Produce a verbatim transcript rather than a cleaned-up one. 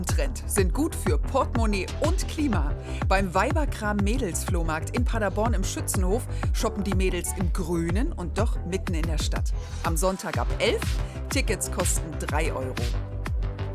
Trend sind gut für Portemonnaie und Klima. Beim Weiberkram Mädelsflohmarkt in Paderborn im Schützenhof shoppen die Mädels im Grünen und doch mitten in der Stadt. Am Sonntag ab elf. Tickets kosten drei Euro.